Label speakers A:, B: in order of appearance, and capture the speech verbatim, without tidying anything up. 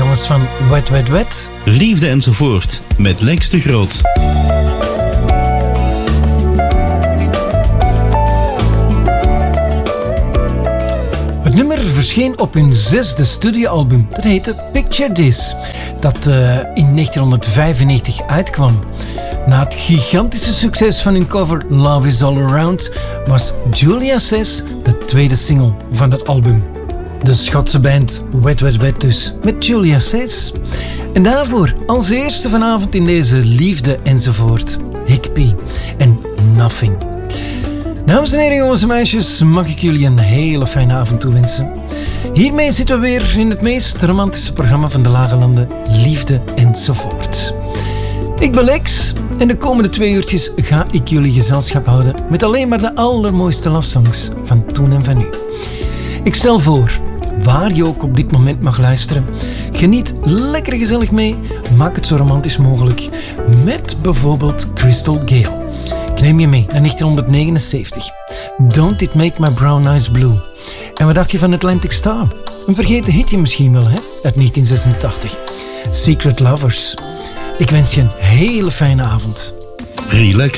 A: jongens van Wet Wet Wet.
B: Liefde enzovoort, met Lex de Groot.
A: Het nummer verscheen op hun zesde studioalbum. Dat heette Picture This. Dat uh, in negentien vijfennegentig uitkwam. Na het gigantische succes van hun cover Love Is All Around was Julia Says de tweede single van het album. De Schotse band Wet Wet Wet dus, met Julia Says. En daarvoor als eerste vanavond in deze Liefde enzovoort. Hickpie en Nothing. Dames en heren, jongens en meisjes, mag ik jullie een hele fijne avond toewensen. Hiermee zitten we weer in het meest romantische programma van de Lage Landen, Liefde enzovoort. Ik ben Lex en de komende twee uurtjes ga ik jullie gezelschap houden met alleen maar de allermooiste love songs van toen en van nu. Ik stel voor, waar je ook op dit moment mag luisteren, geniet lekker gezellig mee, maak het zo romantisch mogelijk met bijvoorbeeld Crystal Gale. Ik neem je mee naar negentien negenenzeventig. Don't It Make My Brown Eyes Blue. En wat dacht je van Atlantic Star? Een vergeten hitje misschien wel, hè? Uit negentien zesentachtig. Secret Lovers. Ik wens je een hele fijne avond.
B: Relax